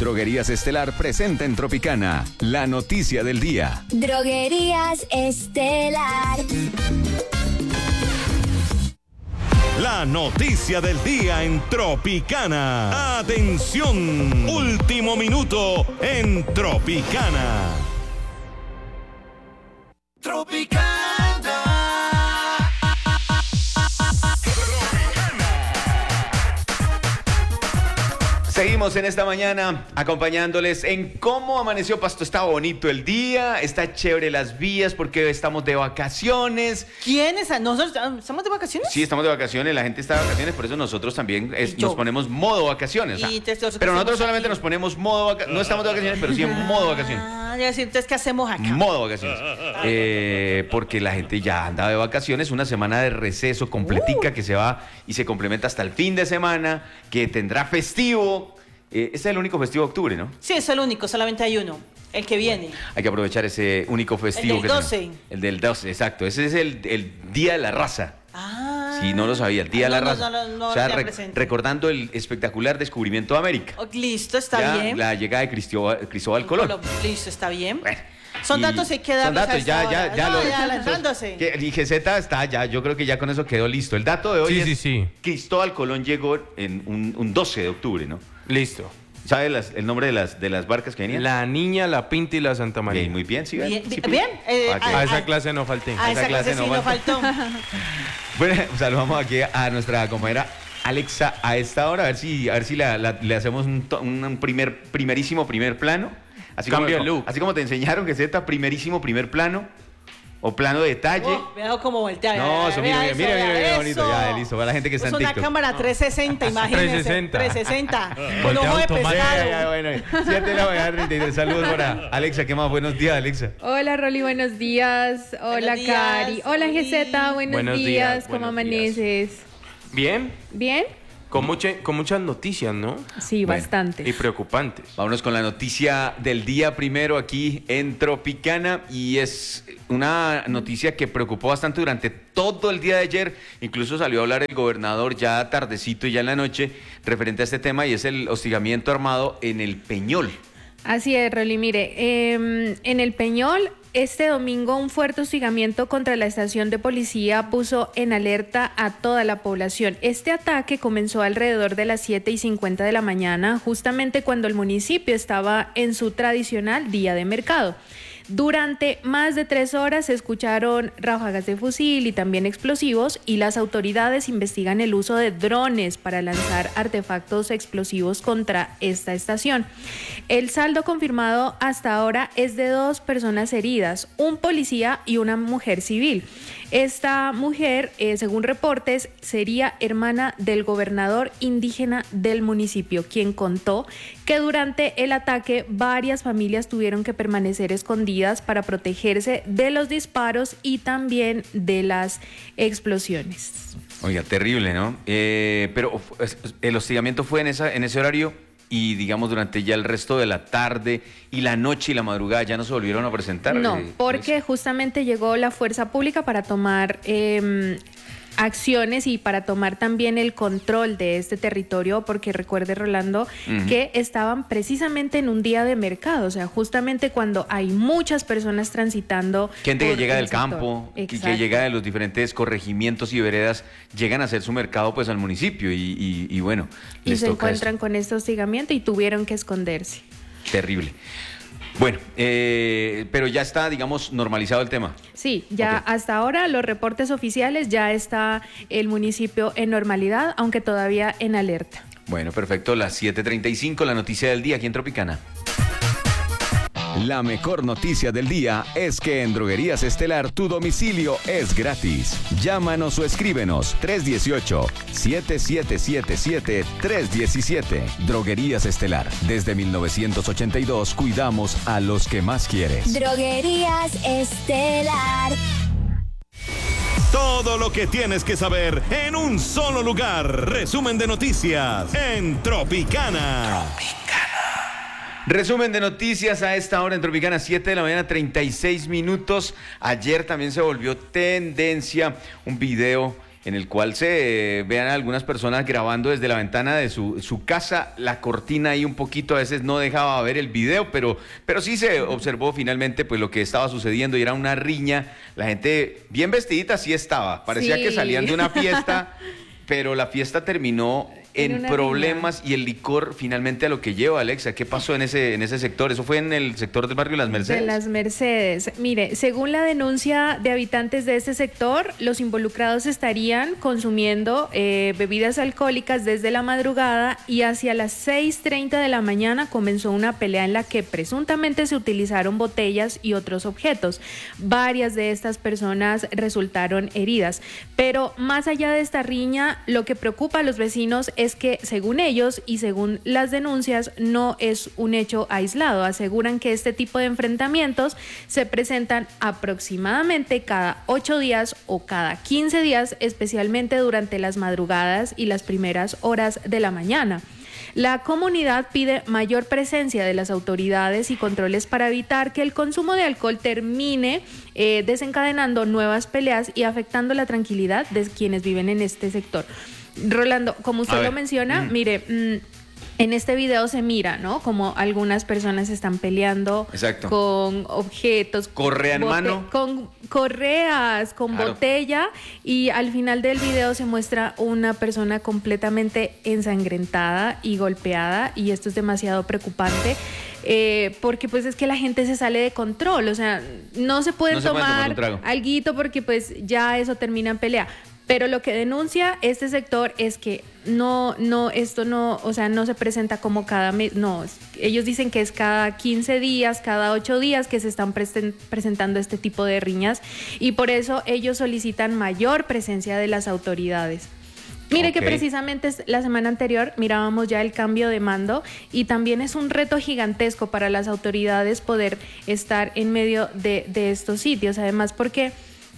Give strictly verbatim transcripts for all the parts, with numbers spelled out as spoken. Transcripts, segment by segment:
Droguerías Estelar presenta en Tropicana la noticia del día. Droguerías Estelar. La noticia del día en Tropicana. Atención, último minuto en Tropicana. Tropicana. Seguimos en esta mañana acompañándoles en cómo amaneció Pasto. Está bonito el día, está chévere las vías porque estamos de vacaciones. ¿Quiénes? ¿Nosotros estamos de vacaciones? Sí, estamos de vacaciones, la gente está de vacaciones, por eso nosotros también es, nos ponemos modo vacaciones. O sea, pero nosotros solamente aquí nos ponemos modo vacaciones, no estamos de vacaciones, pero sí en modo vacaciones. Ah, ya decir, entonces, ¿qué hacemos acá? Modo vacaciones. Eh, porque la gente ya anda de vacaciones, una semana de receso completica uh. que se va y se complementa hasta el fin de semana, que tendrá festivo. Eh, ese es el único festivo de octubre, ¿no? Sí, es el único, solamente hay uno, el que viene. Bueno, hay que aprovechar ese único festivo. El del doce. El del doce, exacto. Ese es el, el Día de la Raza. Ah. Sí, no lo sabía, el Día no, de la no, Raza. No, no, no, o sea, re recordando el espectacular descubrimiento de América. Oh, listo, está ya, bien. La llegada de Cristóbal, Cristóbal Colón. Colón. Listo, está bien. Bueno. Son y datos que quedan. Son datos, ya, ya, ya, no, lo, ya lanzándose. Que el I G Z está ya, yo creo que ya con eso quedó listo. El dato de hoy sí, es sí, sí. Cristóbal Colón llegó en un, un doce de octubre, ¿no? Listo. ¿Sabe las, el nombre de las, de las barcas que venían? La Niña, la Pinta y la Santa María. Bien, muy bien, sí. Bien, sí, bien. Eh, a, a esa a, clase no falté. A esa, esa clase, clase sí no faltó. Bueno, saludamos aquí a nuestra compañera Alexa a esta hora, a ver si, a ver si la, la, le hacemos un, un primer, primerísimo primer plano. Así Cambia como, el look. Así como te enseñaron que Z, primerísimo primer plano. O plano de detalle. Oh, vea cómo voltea. No, eso, mira, mira, mira, mira, mira, bonito. Ya, listo, para la gente que está es en TikTok. Es una cámara trescientos sesenta, imagínense. trescientos sesenta. Con ojo de pescado. Ya, ya, bueno, siete de la mañana, treinta y tres. Saludos para Alexa. ¿Qué más? Buenos días, Alexa. Hola, Rolly, buenos días. Hola, buenos días, Cari. Hola, G Z, buenos, buenos días. días. ¿Cómo buenos amaneces? Días. Bien. ¿Bien? Con, mucha, con muchas noticias, ¿no? Sí, bueno, bastante. Y preocupantes. Vámonos con la noticia del día primero aquí en Tropicana. Y es una noticia que preocupó bastante durante todo el día de ayer. Incluso salió a hablar el gobernador ya tardecito y ya en la noche referente a este tema. Y es el hostigamiento armado en el Peñol. Así es, Rolly. Mire, eh, en el Peñol... Este domingo un fuerte hostigamiento contra la estación de policía puso en alerta a toda la población. Este ataque comenzó alrededor de las siete y cincuenta de la mañana, justamente cuando el municipio estaba en su tradicional día de mercado. Durante más de tres horas se escucharon ráfagas de fusil y también explosivos, y las autoridades investigan el uso de drones para lanzar artefactos explosivos contra esta estación. El saldo confirmado hasta ahora es de dos personas heridas, un policía y una mujer civil. Esta mujer, eh, según reportes, sería hermana del gobernador indígena del municipio, quien contó que durante el ataque varias familias tuvieron que permanecer escondidas para protegerse de los disparos y también de las explosiones. Oiga, terrible, ¿no? Eh, pero el hostigamiento fue en, esa, en ese horario. Y digamos durante ya el resto de la tarde y la noche y la madrugada ya no se volvieron a presentar. No, eh, porque justamente llegó la fuerza pública para tomar eh, acciones y para tomar también el control de este territorio, porque recuerde, Rolando, uh-huh. que estaban precisamente en un día de mercado, o sea, justamente cuando hay muchas personas transitando. Gente que llega del campo, y que llega de los diferentes corregimientos y veredas, llegan a hacer su mercado pues al municipio y, y, y bueno. Y les se toca encuentran esto. con este hostigamiento y tuvieron que esconderse. Terrible. Bueno, eh, pero ya está, digamos, normalizado el tema. Sí, ya okay. Hasta ahora los reportes oficiales ya está el municipio en normalidad, aunque todavía en alerta. Bueno, perfecto, las siete treinta y cinco, la noticia del día aquí en Tropicana. La mejor noticia del día es que en Droguerías Estelar tu domicilio es gratis. Llámanos o escríbenos tres uno ocho, siete siete siete siete, tres uno siete. Droguerías Estelar. Desde mil novecientos ochenta y dos cuidamos a los que más quieres. Droguerías Estelar. Todo lo que tienes que saber en un solo lugar. Resumen de noticias en Tropicana. Tropicana. Resumen de noticias a esta hora en Tropicana, siete de la mañana, treinta y seis minutos. Ayer también se volvió tendencia un video en el cual se eh, vean algunas personas grabando desde la ventana de su, su casa, la cortina ahí un poquito, a veces no dejaba ver el video, pero, pero sí se observó finalmente pues lo que estaba sucediendo y era una riña, la gente bien vestidita sí estaba, parecía Sí. que salían de una fiesta, pero la fiesta terminó En en una problemas y el licor finalmente a lo que lleva, Alexa. ¿Qué pasó en ese, en ese sector? ¿Eso fue en el sector del barrio Las Mercedes? De las Mercedes. Mire, según la denuncia de habitantes de este sector, los involucrados estarían consumiendo eh, bebidas alcohólicas desde la madrugada y hacia las seis treinta de la mañana comenzó una pelea en la que presuntamente se utilizaron botellas y otros objetos. Varias de estas personas resultaron heridas. Pero más allá de esta riña, lo que preocupa a los vecinos es que, según ellos y según las denuncias, no es un hecho aislado. Aseguran que este tipo de enfrentamientos se presentan aproximadamente cada ocho días o cada quince días, especialmente durante las madrugadas y las primeras horas de la mañana. La comunidad pide mayor presencia de las autoridades y controles para evitar que el consumo de alcohol termine eh, desencadenando nuevas peleas y afectando la tranquilidad de quienes viven en este sector. Rolando, como usted A lo ver. menciona, Mm. mire, mm, en este video se mira, ¿no? Como algunas personas están peleando Exacto. con objetos. Correa en bote- mano. Con correas, con Claro. botella, y al final del video se muestra una persona completamente ensangrentada y golpeada, y esto es demasiado preocupante. Eh, porque pues es que la gente se sale de control, o sea, no se pueden No se pueden tomar tomar un trago. alguito porque pues ya eso termina en pelea. Pero lo que denuncia este sector es que no, no, esto no, o sea, no se presenta como cada mes, no, es- ellos dicen que es cada quince días, cada ocho días que se están presen- presentando este tipo de riñas, y por eso ellos solicitan mayor presencia de las autoridades. Mire Ok. que precisamente es- la semana anterior mirábamos ya el cambio de mando, y también es un reto gigantesco para las autoridades poder estar en medio de, de estos sitios, además porque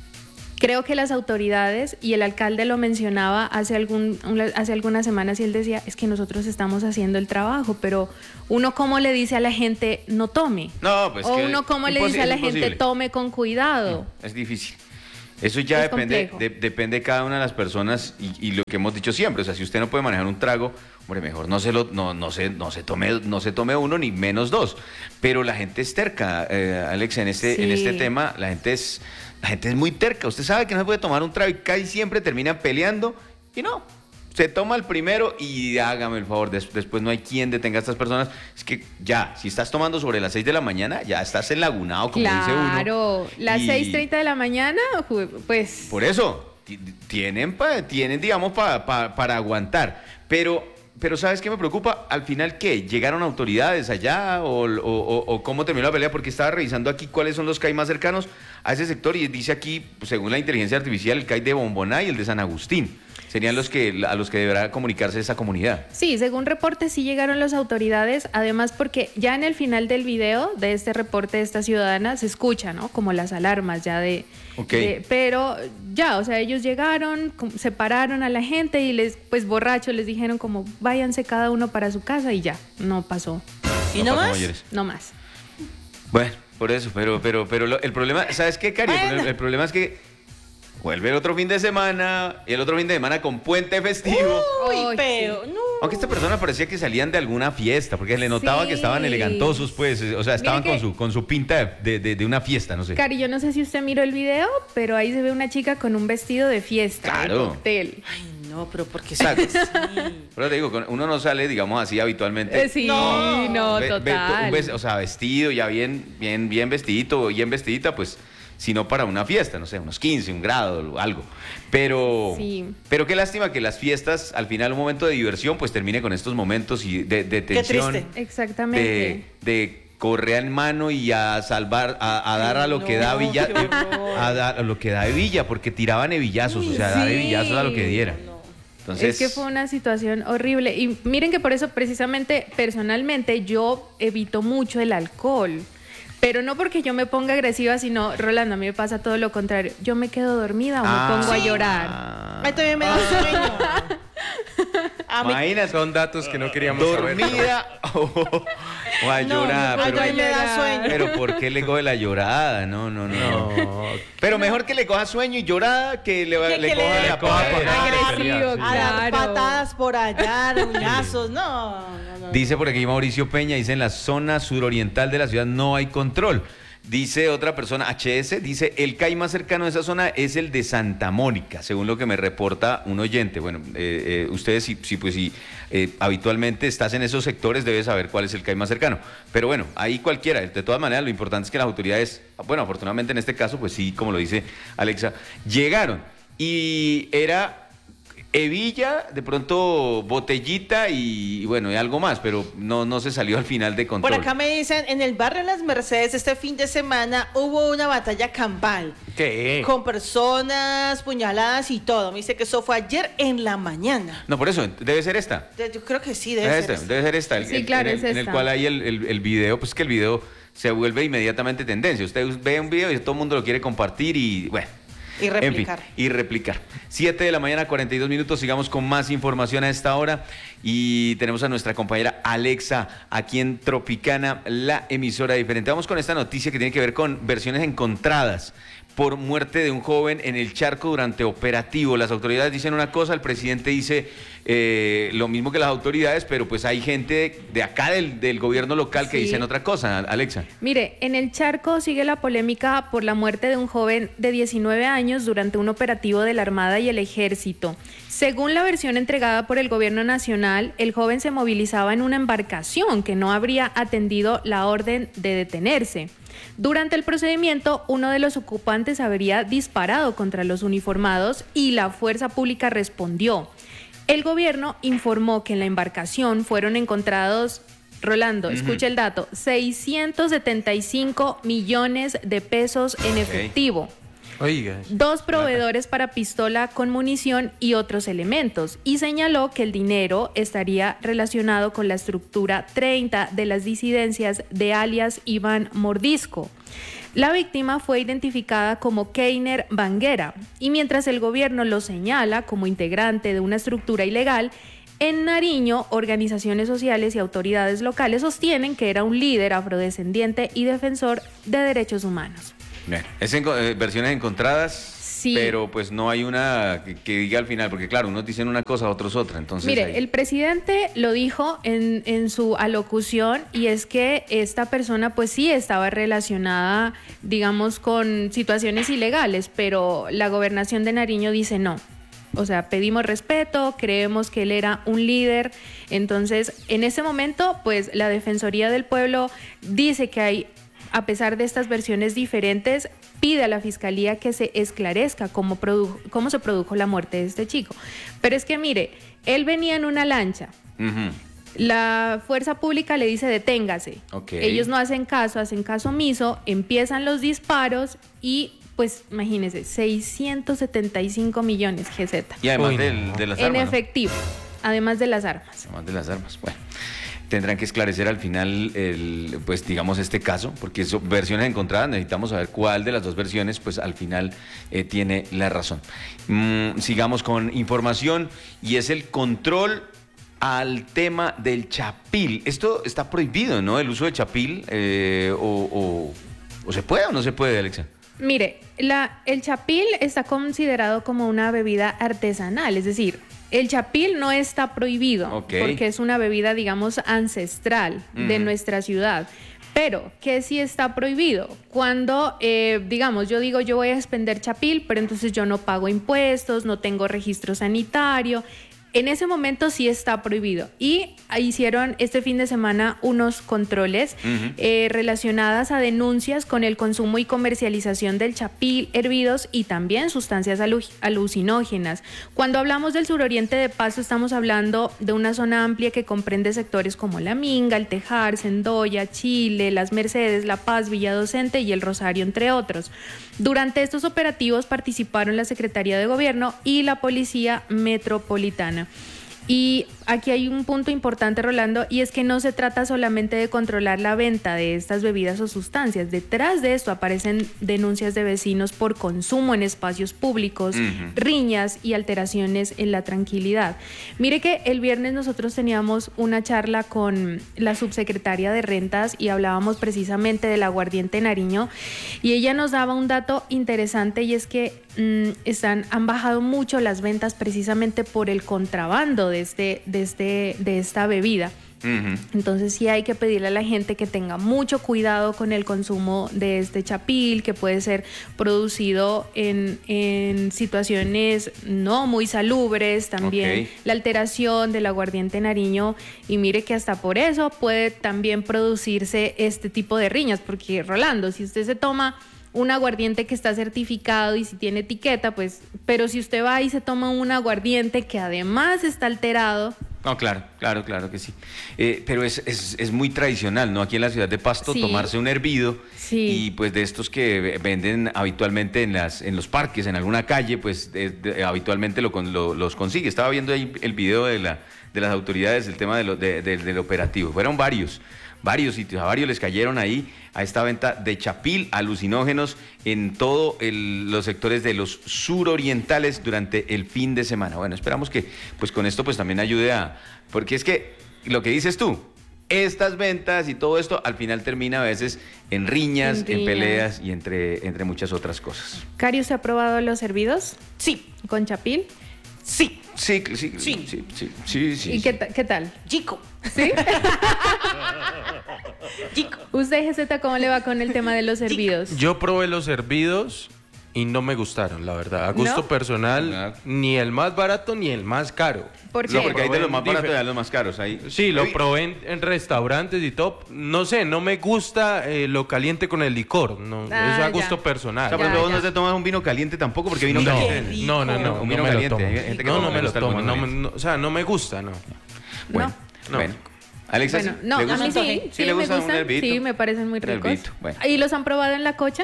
creo que las autoridades, y el alcalde lo mencionaba hace, algún, hace algunas semanas, y él decía, es que nosotros estamos haciendo el trabajo, pero uno cómo le dice a la gente no tome, No, pues o que uno cómo le imposi- dice a la es gente imposible. tome con cuidado. Es difícil. Eso ya Es depende complejo. de, depende de cada una de las personas y, y lo que hemos dicho siempre. O sea, si usted no puede manejar un trago, hombre, mejor no se lo, no, no se, no se tome, no se tome uno ni menos dos. Pero la gente es terca, eh, Alex, en este, en Sí. este tema, la gente es, la gente es muy terca. Usted sabe que no se puede tomar un trago y casi siempre terminan peleando y no. Se toma el primero y hágame el favor, des- después no hay quien detenga a estas personas. Es que ya, si estás tomando sobre las seis de la mañana, ya estás enlagunado, como dice uno. Claro, las Y- seis treinta de la mañana, ju- pues... Por eso, ti- tienen, pa- tienen digamos, pa- pa- para aguantar. Pero, pero ¿sabes qué me preocupa? Al final, ¿qué? ¿Llegaron autoridades allá o, o- o- o cómo terminó la pelea? Porque estaba revisando aquí cuáles son los C A I más cercanos a ese sector y dice aquí, según la inteligencia artificial, el C A I de Bomboná y el de San Agustín. Serían los que, a los que deberá comunicarse esa comunidad. Sí, según reportes sí llegaron las autoridades, además porque ya en el final del video de este reporte de esta ciudadana se escucha, ¿no? Como las alarmas ya de... Ok. de- pero ya, o sea, ellos llegaron, com- separaron a la gente y les, pues borrachos, les dijeron como váyanse cada uno para su casa y ya, no pasó, ¿Y no pasó más? mayores. no más. Bueno, por eso, pero, pero, pero lo- el problema, ¿sabes qué, Cari? El, Bueno. problema- el problema es que vuelve el otro fin de semana y el otro fin de semana con puente festivo. Uy, Ay, pero, sí. no. Aunque esta persona parecía que salían de alguna fiesta, porque le notaba Sí. que estaban elegantosos, pues, o sea, estaban Mire con que- su, con su pinta de, de- de una fiesta, no sé. Cari, yo no sé si usted miró el video, pero ahí se ve una chica con un vestido de fiesta, de Claro. cóctel. Ay, no, pero porque Exacto. sí. Pero te digo, con- uno no sale, digamos así, habitualmente. Eh, sí, No. no, Ve- ve- total. un ves- o sea, vestido ya bien, bien, bien vestidito, bien vestidita, pues, sino para una fiesta, no sé, unos quince, un grado, o algo. Pero, Sí. pero qué lástima que las fiestas, al final, un momento de diversión, pues termine con estos momentos y de, de Qué tensión. triste. Exactamente. De, de correa en mano y a salvar, a, a dar a lo Ay, que no, da Villa, qué horror. a, dar a lo que da de Villa, porque tiraban hebillazos, o sea, Sí. dar hebillazos a lo que diera. Entonces, Es que fue una situación horrible. Y miren que por eso, precisamente, personalmente, yo evito mucho el alcohol. Pero no porque yo me ponga agresiva, sino, Rolando, a mí me pasa todo lo contrario. Yo me quedo dormida o me Ah. pongo a llorar. Ah. Ay, también me da sueño. A mí, Imagínate, Son datos que no queríamos saber. dormida o, O a No, llorar, no, pero, ay, me da sueño. pero ¿por qué le coge la llorada? No, no, no. No. Pero mejor que le coja sueño y llorada que le, Que- le que coja le- la coja pared. por- Agresivo, Sí. A dar claro. patadas por allá, uñazos, no, no, no. Dice por aquí Mauricio Peña, dice en la zona suroriental de la ciudad no hay control. Dice otra persona, H S, dice el C A I más cercano a esa zona es el de Santa Mónica, según lo que me reporta un oyente. Bueno, eh, eh, ustedes si, si, pues, si eh, habitualmente estás en esos sectores debes saber cuál es el C A I más cercano. Pero bueno, ahí cualquiera. De todas maneras, lo importante es que las autoridades, bueno, afortunadamente en este caso, pues sí, como lo dice Alexa, llegaron. Y era hebilla, de pronto botellita y, y bueno, y algo más, pero no, no se salió al final de control. Por acá me dicen, en el barrio Las Mercedes este fin de semana hubo una batalla campal ¿Qué? con personas puñaladas y todo. Me dice que eso fue ayer en la mañana. No, por eso, debe ser esta. De- Yo creo que sí, debe Debe ser. ser, esta. debe ser esta. el- Sí, el- claro, en el, es en el esta. cual hay el, el- el video, pues que el video se vuelve inmediatamente tendencia. Usted ve un video y todo el mundo lo quiere compartir y bueno. Y replicar. En fin, y replicar. siete de la mañana, cuarenta y dos minutos. Sigamos con más información a esta hora. Y tenemos a nuestra compañera Alexa aquí en Tropicana, la emisora diferente. Vamos con esta noticia que tiene que ver con versiones encontradas por muerte de un joven en el Charco durante operativo. Las autoridades dicen una cosa, el presidente dice eh, lo mismo que las autoridades, pero pues hay gente de acá del, del gobierno local que Sí. dicen otra cosa, Alexa. Mire, en el Charco sigue la polémica por la muerte de un joven de diecinueve años durante un operativo de la Armada y el Ejército. Según la versión entregada por el gobierno nacional, el joven se movilizaba en una embarcación que no habría atendido la orden de detenerse. Durante el procedimiento, uno de los ocupantes habría disparado contra los uniformados y la fuerza pública respondió. El gobierno informó que en la embarcación fueron encontrados, Rolando, escucha el dato, seiscientos setenta y cinco millones de pesos en efectivo. Oiga. Dos proveedores para pistola con munición y otros elementos, y señaló que el dinero estaría relacionado con la estructura treinta de las disidencias de alias Iván Mordisco. La víctima fue identificada como Keiner Banguera, y mientras el gobierno lo señala como integrante de una estructura ilegal, en Nariño, organizaciones sociales y autoridades locales sostienen que era un líder afrodescendiente y defensor de derechos humanos. Bien, es en- eh, versiones encontradas, Sí. pero pues no hay una que, que diga al final, porque claro, unos dicen una cosa, otros otra, entonces Mire, ahí- el presidente lo dijo en, en su alocución, y es que esta persona pues sí estaba relacionada, digamos, con situaciones ilegales, pero la gobernación de Nariño dice no. O sea, pedimos respeto, creemos que él era un líder. Entonces, en ese momento, pues la Defensoría del Pueblo dice que hay, a pesar de estas versiones diferentes, pide a la Fiscalía que se esclarezca cómo, produ- cómo se produjo la muerte de este chico. Pero es que mire, él venía en una lancha. Ujú. La fuerza pública le dice deténgase. Ok. Ellos no hacen caso, hacen caso omiso, empiezan los disparos y pues imagínense, seiscientos setenta y cinco millones G Z Y además Uy, no. del- de las en armas, ¿no? efectivo, además de las armas. Además de las armas, bueno. Tendrán que esclarecer al final, el, pues digamos, este caso, porque son versiones encontradas, necesitamos saber cuál de las dos versiones, pues al final eh, tiene la razón. Mm, sigamos con información, y es el control al tema del chapil. Esto está prohibido, ¿no? El uso de chapil, eh, o, o, o se puede o no se puede, Alexa. Mire, la, el chapil está considerado como una bebida artesanal, es decir, el chapil no está prohibido, Ok. porque es una bebida, digamos, ancestral de Ujú. nuestra ciudad. Pero, ¿qué sí está prohibido? Cuando, eh, digamos, yo digo, yo voy a expender chapil, pero entonces yo no pago impuestos, no tengo registro sanitario. En ese momento sí está prohibido. Y hicieron este fin de semana unos controles Ujú. eh, relacionadas a denuncias con el consumo y comercialización del chapil, hervidos y también sustancias alu- alucinógenas. Cuando hablamos del suroriente de Pasto, estamos hablando de una zona amplia que comprende sectores como La Minga, El Tejar, Sendoya, Chile, Las Mercedes, La Paz, Villadocente y El Rosario, entre otros. Durante estos operativos participaron la Secretaría de Gobierno y la Policía Metropolitana. Y aquí hay un punto importante, Rolando, y es que no se trata solamente de controlar la venta de estas bebidas o sustancias. Detrás de esto aparecen denuncias de vecinos por consumo en espacios públicos, uh-huh. riñas y alteraciones en la tranquilidad. Mire que el viernes nosotros teníamos una charla con la subsecretaria de Rentas y hablábamos precisamente del aguardiente Nariño, y ella nos daba un dato interesante, y es que mmm, están, han bajado mucho las ventas precisamente por el contrabando de, este, de, este, de esta bebida. Uh-huh. Entonces sí hay que pedirle a la gente que tenga mucho cuidado con el consumo de este chapil, que puede ser producido en, en situaciones no muy salubres, también okay. la alteración del aguardiente Nariño, y mire que hasta por eso puede también producirse este tipo de riñas, porque Rolando, si usted se toma un aguardiente que está certificado y si tiene etiqueta, pues, pero si usted va y se toma un aguardiente que además está alterado. No, claro, claro, claro que sí. Eh, pero es, es, es muy tradicional, ¿no? Aquí en la ciudad de Pasto, sí. tomarse un hervido, sí. y pues de estos que venden habitualmente en las en los parques, en alguna calle, pues de, de, habitualmente lo, lo, los consigue. Estaba viendo ahí el video de, la, de las autoridades, el tema de lo, de, de, del operativo. Fueron varios. Varios sitios, a varios les cayeron ahí a esta venta de chapil, alucinógenos, en todos los sectores de los surorientales durante el fin de semana. Bueno, esperamos que pues con esto pues también ayude a... Porque es que lo que dices tú, estas ventas y todo esto al final termina a veces en riñas, en, riñas. en peleas y entre, entre muchas otras cosas. Cari, ¿usted ha probado los hervidos? Sí. ¿Con chapil? Sí. Sí, sí, sí, sí, sí, sí, sí, sí. ¿Y sí. qué, qué tal? Chico. ¿Sí? Chico. ¿Usted, G Z, cómo le va con el tema de los hervidos? Yo probé los hervidos y no me gustaron, la verdad. A gusto ¿No? personal, no. ni el más barato ni el más caro. ¿Por qué? No, porque hay de los más baratos y de los más caros. Ahí. Sí, lo probé en, en restaurantes y todo. No sé, no me gusta eh, lo caliente con el licor. No, ah, eso a gusto ya. personal. O sea, por ejemplo, vos no te tomas un vino caliente tampoco, porque vino no, caliente. No, no, no. Un vino no caliente. Hay gente que no, no, no me lo tomo. No, no, o sea, no me gusta, no. Bueno, no. bueno. Alexa, bueno, ¿sí? no, ¿le a gusta? mí sí, sí, ¿Sí le gusta me gustan, un hervito? Sí, me parecen muy ricos. Hervito, bueno. ¿Y los han probado en la cocha?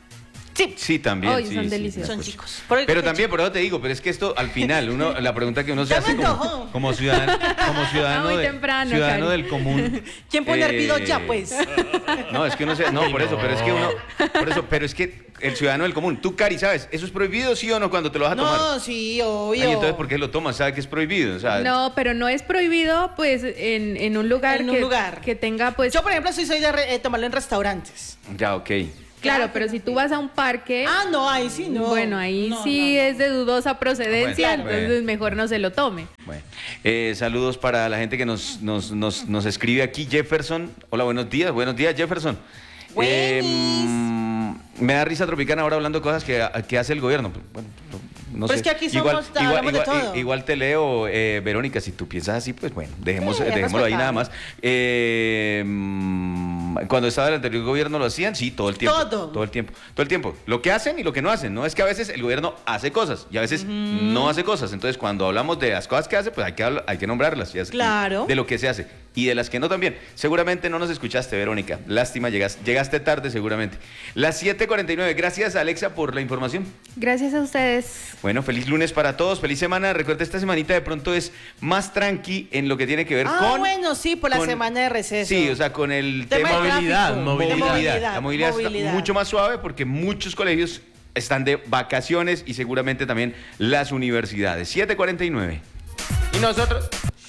Sí. Sí, también. Hoy sí, son sí, deliciosos. Son chicos. Pero, pero también, por eso te digo, pero es que esto al final, uno, la pregunta que uno se Ya hace me como, antojó. como ciudadano, como ciudadano, Muy de- temprano, ciudadano Cari. del común. ¿Quién pone eh, hervido ya, pues? No, es que uno se, no, por eso, pero es que uno, por eso, pero es que el ciudadano del común, tú, Cari, ¿sabes? ¿Eso es prohibido, sí o no, cuando te lo vas a tomar? No, sí, obvio. Ay, entonces, ¿por qué lo tomas? ¿Sabe que es prohibido? O sea, No, pero no es prohibido, pues, en, en un lugar, En un que, lugar. que tenga, pues... Yo, por ejemplo, sí soy de re- eh, tomarlo en restaurantes. Ya, ok. Claro, pero si tú vas a un parque... Ah, no, ahí sí no. Bueno, ahí No, sí no, no. es de dudosa procedencia, Bueno, entonces bueno. mejor no se lo tome. Bueno, eh, saludos para la gente que nos, nos, nos, nos escribe aquí. Jefferson, hola, buenos días, buenos días, Jefferson. Eh, mm, me da risa Tropicana ahora hablando de cosas que, que hace el gobierno. Bueno, no, no Pero sé. es que aquí igual, somos- igual, hablamos de igual- todo. igual te leo, eh, Verónica, si tú piensas así, pues bueno, dejemos, Sí, es dejémoslo ahí nada respetable. más. Eh, mm, cuando estaba el anterior gobierno lo hacían, sí, todo el tiempo. Todo. Todo el tiempo. Todo el tiempo. Lo que hacen y lo que no hacen. No es que a veces el gobierno hace cosas y a veces no hace cosas. Entonces, cuando hablamos de las cosas que hace, pues hay que, habl- hay que nombrarlas. Y así- Claro. De lo que se hace. Y de las que no también. Seguramente no nos escuchaste, Verónica. Lástima, llegas, llegaste tarde seguramente. Las siete cuarenta y nueve. Gracias, Alexa, por la información. Gracias a ustedes. Bueno, feliz lunes para todos. Feliz semana. Recuerda, esta semanita de pronto es más tranqui en lo que tiene que ver Ah, con... bueno, sí, por la con- semana de receso. Sí, o sea, con el Tema tema... de movilidad, tráfico. movilidad. De movilidad, La movilidad, movilidad. está mucho más suave porque muchos colegios están de vacaciones y seguramente también las universidades. siete cuarenta y nueve. Y nosotros...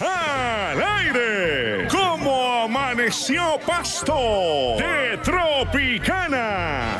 ¡Al aire! ¿Cómo amaneció Pasto? De Tropicana.